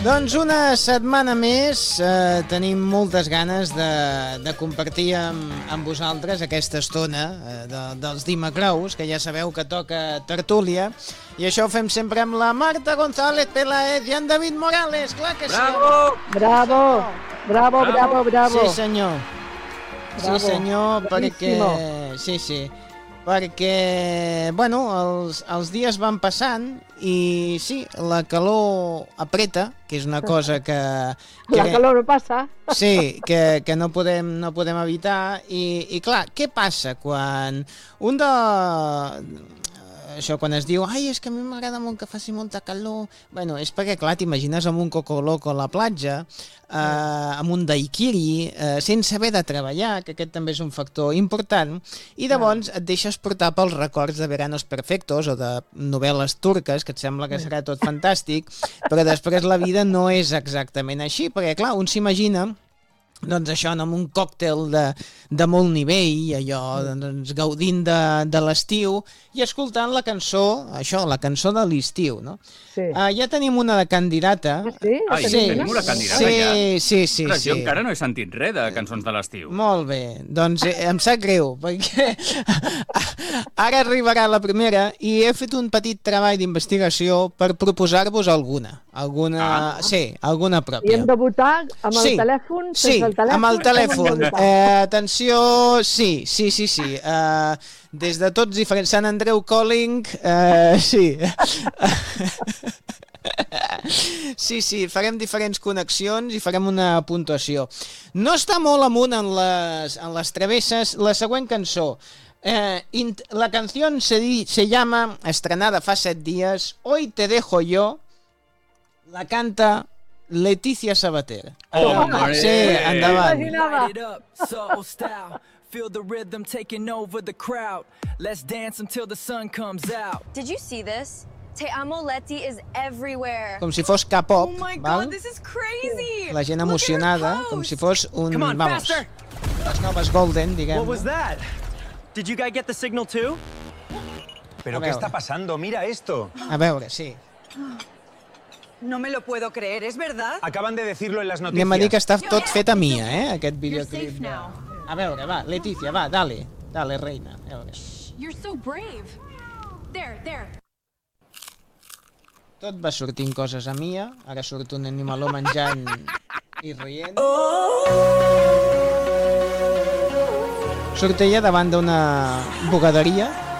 Doncs una setmana més tenim moltes ganes de compartir amb vosaltres aquesta estona dels Dimecrous, que ja sabeu que toca tertúlia, i això ho fem sempre amb la Marta González Peláez i en David Morales, clar que sí. Bravo! Bravo! Bravo, bravo, bravo. Sí, senyor. Bravo. Sí, senyor, Bravíssimo. perquè... Sí, perquè, bueno, els dies van passant i sí, la calor apreta, que és una cosa que La calor no passa. sí, que no podem evitar i clar, què passa quan això, quan es diu ai, és que a mi m'agrada molt que faci molta calor, bueno, és perquè clar, t'imagines amb un coco loco a la platja, amb un daiquiri, sense haver de treballar, que aquest també és un factor important, i llavors et deixes portar pels records de Veranos Perfectos o de novel·les turques, que et sembla que serà tot fantàstic, però després la vida no és exactament així, perquè clar, un s'imagina doncs això, amb un còctel de molt nivell, allò, doncs, gaudint de l'estiu i escoltant la cançó, això, la cançó de l'estiu, no? Sí. Ja tenim una de candidata. Ah, sí? Ai, tenim una candidata ja? Sí. Jo encara no he sentit res de cançons de l'estiu. Molt bé, doncs em sap greu, perquè ara arribarà la primera i he fet un petit treball d'investigació per proposar-vos alguna. Sí, alguna I pròpia. hem de votar amb el telèfon? Sí, Sense el telèfon? amb el telèfon. Hem de votar. Atenció, sí. Des de tots diferents, Sant Andreu Calling, sí. Sí, farem diferents connexions i farem una puntuació. No està molt amunt en les travesses la següent cançó. La canción se llama, estrenada fa 7 días, Hoy te dejo yo, la canta Leticia Sabater. Hombre! Sí, endavant. Imaginava. Light it up, soul style. Feel the rhythm taking over the crowd. Let's dance until the sun comes out. Did you see this? Te Amo Leti is everywhere. Com si fos K-pop, Oh my val? god, this is crazy! La gent Look at her emocionada, pose. com si fos un... Come on, vamos, faster! les noves Golden, diguem. What was that? Did you guys get the signal too? ¿Pero A qué ver. está pasando? Mira esto. A veure, sí. No me lo puedo creer, ¿es verdad? Acaban de decirlo en las noticias. Anem a dir que està tot fet a Mia, aquest You're videoclip. safe now. A veure, va, Leticia, va, dale, reina. A veure. You're so brave. There. Tot va sortint coses a Mia, ara surt un animaló menjant i rient. Surt ella davant d'una bugaderia